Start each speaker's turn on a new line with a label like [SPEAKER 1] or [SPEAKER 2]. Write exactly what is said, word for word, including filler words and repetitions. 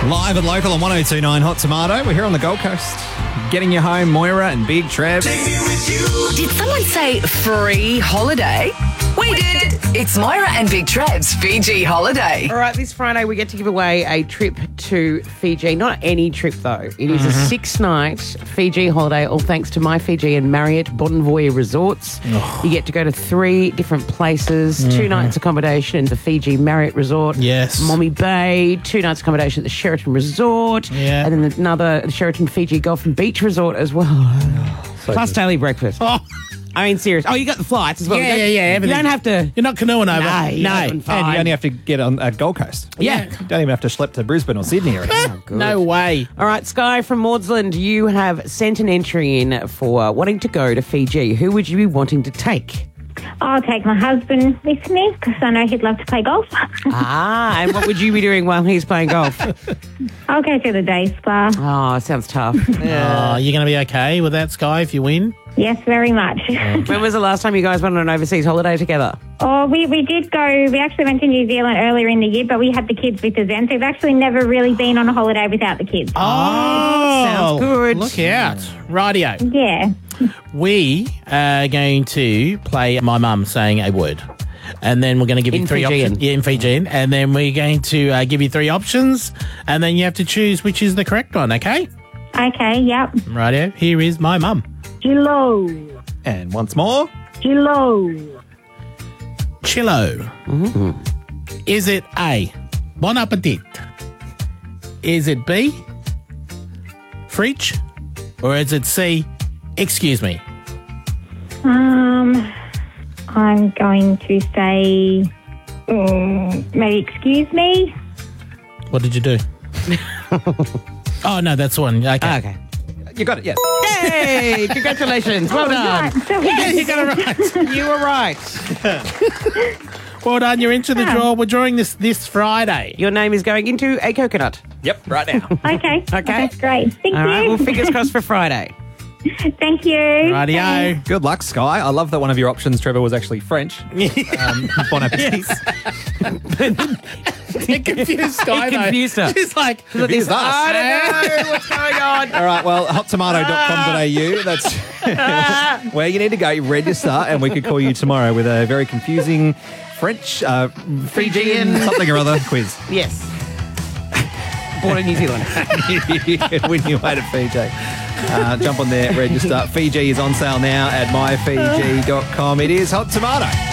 [SPEAKER 1] Live and local on one oh two point nine Hot Tomato. We're here on the Gold Coast. Getting you home, Moira and Big Trev.
[SPEAKER 2] Did someone say free holiday? We did. It's Moira and Big Trev's Fiji holiday.
[SPEAKER 3] All right, this Friday we get to give away a trip to Fiji. Not any trip, though. It is mm-hmm. a six-night Fiji holiday, all thanks to My Fiji and Marriott Bonvoy Resorts. Oh. You get to go to three different places, mm-hmm. two nights accommodation in the Fiji Marriott Resort.
[SPEAKER 4] Yes.
[SPEAKER 3] Mommy Bay, two nights accommodation at the Sheraton Resort.
[SPEAKER 4] Yeah.
[SPEAKER 3] And then another the Sheraton Fiji Golf and Beach Resort as well. Oh, so Plus good. Daily breakfast. Oh. I mean, serious. Oh, you got the flights as well.
[SPEAKER 4] Yeah, yeah, yeah. Everything.
[SPEAKER 3] You don't have to.
[SPEAKER 4] You're not canoeing over.
[SPEAKER 3] No,
[SPEAKER 4] no.
[SPEAKER 1] And you only have to get on at Gold Coast.
[SPEAKER 3] Yeah.
[SPEAKER 1] You don't even have to schlep to Brisbane or Sydney or anything.
[SPEAKER 3] Oh,
[SPEAKER 4] no way.
[SPEAKER 3] All right, Sky from Maudsley, you have sent an entry in for wanting to go to Fiji. Who would you be wanting to take?
[SPEAKER 5] I'll take my husband with me because I know he'd love to play golf.
[SPEAKER 3] Ah, and what would you be doing while he's playing golf?
[SPEAKER 5] I'll go to the day spa.
[SPEAKER 3] Oh, sounds tough.
[SPEAKER 4] Yeah. Oh, you're going to be okay with that, Sky, if you win?
[SPEAKER 5] Yes, very much.
[SPEAKER 3] When was the last time you guys went on an overseas holiday together?
[SPEAKER 5] Oh, we, we did go, we actually went to New Zealand earlier in the year, but we had the kids with us then, so we've actually never really been on a holiday without the kids.
[SPEAKER 4] Oh,
[SPEAKER 3] sounds good.
[SPEAKER 4] Look out. Rightio.
[SPEAKER 5] Yeah.
[SPEAKER 4] We are going to play my mum saying a word. And then we're going to give
[SPEAKER 3] in
[SPEAKER 4] you three
[SPEAKER 3] Fijian.
[SPEAKER 4] options. Yeah, in Fijian. And then we're going to uh, give you three options. And then you have to choose which is the correct one, okay?
[SPEAKER 5] Okay, yep.
[SPEAKER 4] Rightio. Here is my mum.
[SPEAKER 5] Chilo.
[SPEAKER 1] And once more.
[SPEAKER 5] Chilo.
[SPEAKER 4] Chillo.
[SPEAKER 3] Mm-hmm.
[SPEAKER 4] Is it A, bon appetit? Is it B, fridge? Or is it C, excuse me?
[SPEAKER 5] Um, I'm going to say, um, maybe excuse me.
[SPEAKER 4] What did you do? Oh, no, that's the one. Okay.
[SPEAKER 3] Ah, okay.
[SPEAKER 1] You got it, yes.
[SPEAKER 3] Yay! Congratulations. Well done.
[SPEAKER 5] Right, so we
[SPEAKER 4] Yeah, you got it right.
[SPEAKER 3] You were right.
[SPEAKER 4] Well done. You're into the draw. We're drawing this this Friday.
[SPEAKER 3] Your name is going into a coconut.
[SPEAKER 1] Yep, right now.
[SPEAKER 5] Okay.
[SPEAKER 3] Okay.
[SPEAKER 5] That's great. Thank
[SPEAKER 3] All
[SPEAKER 5] you.
[SPEAKER 3] right, well, fingers crossed for Friday.
[SPEAKER 5] Thank you.
[SPEAKER 4] Rightio.
[SPEAKER 1] Good luck, Sky. I love that one of your options, Trevor, was actually French. Um, bon appetit.
[SPEAKER 4] It confused Sky,
[SPEAKER 3] It confused her.
[SPEAKER 4] She's like,
[SPEAKER 1] Confused us.
[SPEAKER 3] I don't know what's going on.
[SPEAKER 1] All right, well, hot tomato dot com dot a u. That's where you need to go, register, and we could call you tomorrow with a very confusing French, uh, Fijian, something or other quiz.
[SPEAKER 3] Yes. Born in New Zealand.
[SPEAKER 1] You can win your way to Fiji. Uh, jump on there, register. Fiji is on sale now at my fiji dot com. It is Hot Tomato.